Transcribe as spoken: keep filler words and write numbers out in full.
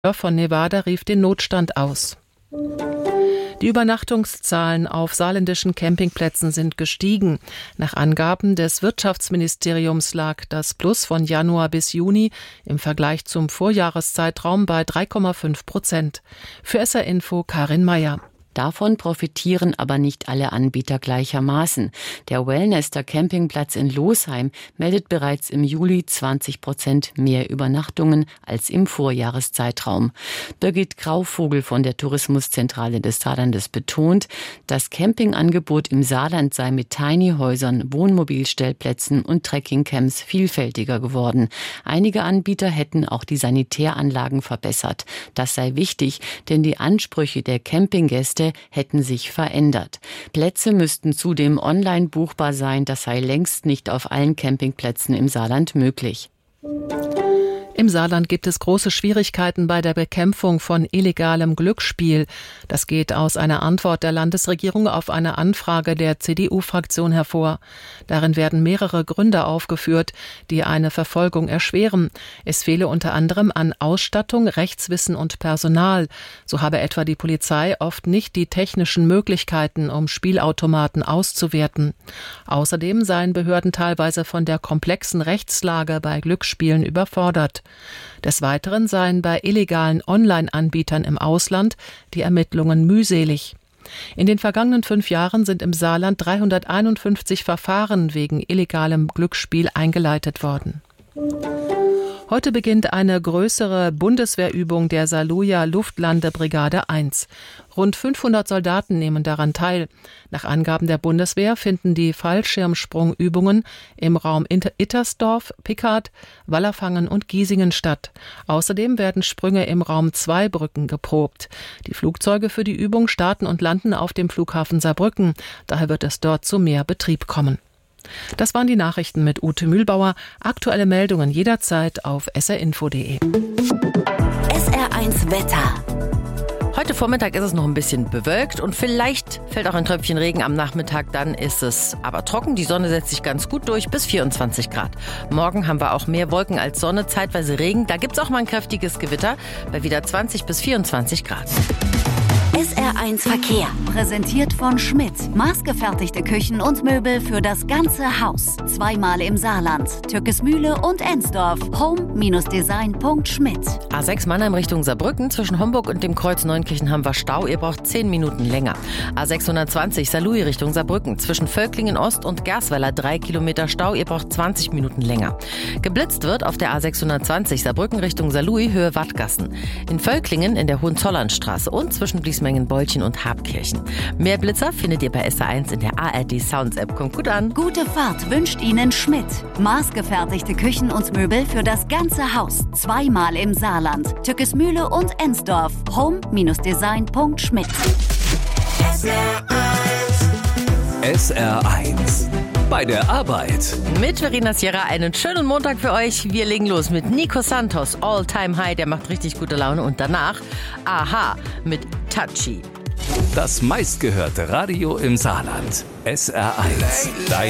von Nevada rief den Notstand aus. Die Übernachtungszahlen auf saarländischen Campingplätzen sind gestiegen. Nach Angaben des Wirtschaftsministeriums lag das Plus von Januar bis Juni im Vergleich zum Vorjahreszeitraum bei drei Komma fünf Prozent. Für S R Info Karin Meyer. Davon profitieren aber nicht alle Anbieter gleichermaßen. Der Wellnester Campingplatz in Losheim meldet bereits im Juli zwanzig Prozent mehr Übernachtungen als im Vorjahreszeitraum. Birgit Grauvogel von der Tourismuszentrale des Saarlandes betont, das Campingangebot im Saarland sei mit Tiny-Häusern, Wohnmobilstellplätzen und Trekkingcamps vielfältiger geworden. Einige Anbieter hätten auch die Sanitäranlagen verbessert. Das sei wichtig, denn die Ansprüche der Campinggäste hätten sich verändert. Plätze müssten zudem online buchbar sein, das sei längst nicht auf allen Campingplätzen im Saarland möglich. Im Saarland gibt es große Schwierigkeiten bei der Bekämpfung von illegalem Glücksspiel. Das geht aus einer Antwort der Landesregierung auf eine Anfrage der C D U-Fraktion hervor. Darin werden mehrere Gründe aufgeführt, die eine Verfolgung erschweren. Es fehle unter anderem an Ausstattung, Rechtswissen und Personal. So habe etwa die Polizei oft nicht die technischen Möglichkeiten, um Spielautomaten auszuwerten. Außerdem seien Behörden teilweise von der komplexen Rechtslage bei Glücksspielen überfordert. Des Weiteren seien bei illegalen Online-Anbietern im Ausland die Ermittlungen mühselig. In den vergangenen fünf Jahren sind im Saarland dreihunderteinundfünfzig Verfahren wegen illegalem Glücksspiel eingeleitet worden. Heute beginnt eine größere Bundeswehrübung der Saarlouer Luftlandebrigade eins. Rund fünfhundert Soldaten nehmen daran teil. Nach Angaben der Bundeswehr finden die Fallschirmsprungübungen im Raum Ittersdorf, Pickard, Wallerfangen und Giesingen statt. Außerdem werden Sprünge im Raum Zweibrücken geprobt. Die Flugzeuge für die Übung starten und landen auf dem Flughafen Saarbrücken. Daher wird es dort zu mehr Betrieb kommen. Das waren die Nachrichten mit Ute Mühlbauer. Aktuelle Meldungen jederzeit auf s r info punkt d e. S R eins Wetter. Heute Vormittag ist es noch ein bisschen bewölkt und vielleicht fällt auch ein Tröpfchen Regen am Nachmittag. Dann ist es aber trocken. Die Sonne setzt sich ganz gut durch bis vierundzwanzig Grad. Morgen haben wir auch mehr Wolken als Sonne, zeitweise Regen. Da gibt es auch mal ein kräftiges Gewitter bei wieder zwanzig bis vierundzwanzig Grad. S R eins Verkehr. Präsentiert von Schmidt. Maßgefertigte Küchen und Möbel für das ganze Haus. Zweimal im Saarland. Türkesmühle und Ensdorf. home Design punkt schmidt. A sechs Mannheim Richtung Saarbrücken. Zwischen Homburg und dem Kreuz Neunkirchen haben wir Stau. Ihr braucht zehn Minuten länger. A sechshundertzwanzig Saarlouis Richtung Saarbrücken. Zwischen Völklingen Ost und Gersweiler drei Kilometer Stau. Ihr braucht zwanzig Minuten länger. Geblitzt wird auf der A sechshundertzwanzig Saarbrücken Richtung Saarlouis Höhe Wattgassen. In Völklingen in der Hohenzollernstraße und zwischen Bliesmengen, Beulchen und Habkirchen. Mehr Blitzer findet ihr bei S R eins in der A R D Sounds App. Kommt gut an. Gute Fahrt wünscht Ihnen Schmidt. Maßgefertigte Küchen und Möbel für das ganze Haus. Zweimal im Saarland. Türkesmühle und Ensdorf. home Design punkt schmidt. S R eins. S R eins. Bei der Arbeit. Mit Verena Sierra einen schönen Montag für euch. Wir legen los mit Nico Santos, All Time High. Der macht richtig gute Laune. Und danach Aha mit Touchy. Das meistgehörte Radio im Saarland. S R eins. Dein